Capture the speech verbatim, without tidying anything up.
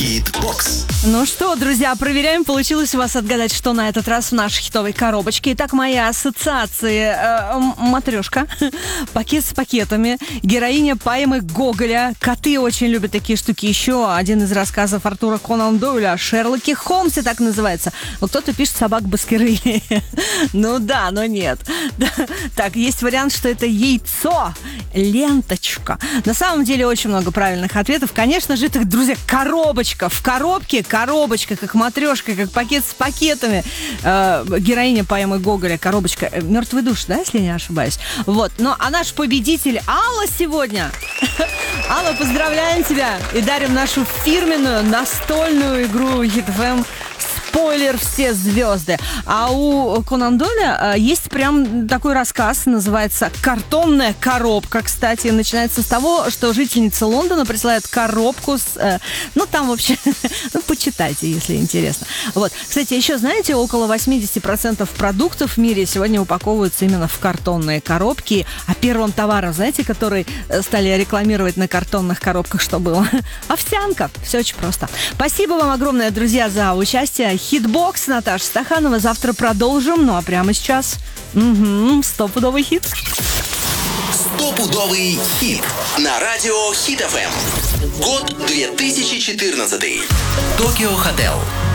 Хит-бокс. Ну что, друзья, проверяем, получилось у вас отгадать, что на этот раз в нашей хитовой коробочке. Итак, мои ассоциации. Э, матрешка, пакет с пакетами, героиня поэмы Гоголя. Коты очень любят такие штуки. Еще один из рассказов Артура Конан Дойля о Шерлоке Холмсе, так называется. Вот кто-то пишет собак Баскервилей. Ну да, но нет. Так, есть вариант, что это яйцо, ленточка. На самом деле очень много правильных ответов. Конечно же, это, друзья, коробочка. В коробке коробочка, как матрешка, как пакет с пакетами. Э, героиня поэмы Гоголя, коробочка. Э, «Мертвый душ», да, если не ошибаюсь? Вот. Ну, а наш победитель Алла сегодня. Алла, поздравляем тебя и дарим нашу фирменную настольную игру Hit эф эм «Спойлер, все звезды». А у Конан Дойля э, есть прям такой рассказ, называется «Картонная коробка», кстати. Начинается с того, что жительница Лондона присылает коробку с... Э, ну, там вообще... ну, почитайте, если интересно. Вот. Кстати, еще, знаете, около восемьдесят процентов продуктов в мире сегодня упаковываются именно в картонные коробки. А первым товаром, знаете, который стали рекламировать на картонных коробках, что было? Овсянка. Все очень просто. Спасибо вам огромное, друзья, за участие. Хитбокс, Наташа Стаханова. Завтра продолжим. Ну а прямо сейчас угу, стопудовый хит. Стопудовый хит на радио Хит эф эм. Год две тысячи четырнадцатый. Токио Хотел.